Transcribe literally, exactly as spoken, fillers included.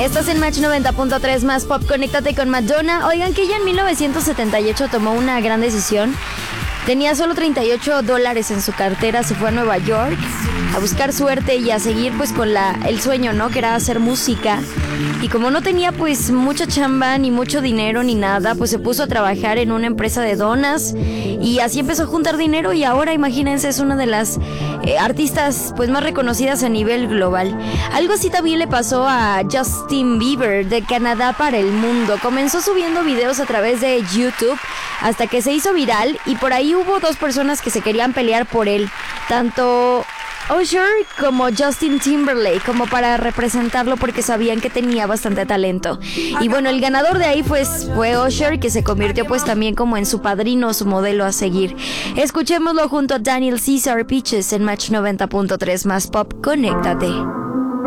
Estás en Match noventa punto tres más pop, conéctate con Madonna. Oigan que ella en mil novecientos setenta y ocho tomó una gran decisión. Tenía solo treinta y ocho dólares en su cartera, se fue a Nueva York a buscar suerte y a seguir pues con la, el sueño, ¿no? Que era hacer música. Y como no tenía pues mucha chamba, ni mucho dinero, ni nada, pues se puso a trabajar en una empresa de donas y así empezó a juntar dinero y ahora, imagínense, es una de las eh, artistas pues más reconocidas a nivel global. Algo así también le pasó a Justin Bieber, de Canadá para el mundo. Comenzó subiendo videos a través de YouTube hasta que se hizo viral y por ahí hubo dos personas que se querían pelear por él, tanto Usher como Justin Timberlake, como para representarlo porque sabían que tenía bastante talento. Y bueno, el ganador de ahí pues fue Usher, que se convirtió pues también como en su padrino, su modelo a seguir. Escuchémoslo junto a Daniel Caesar, Peaches, en Match noventa punto tres más pop, conéctate.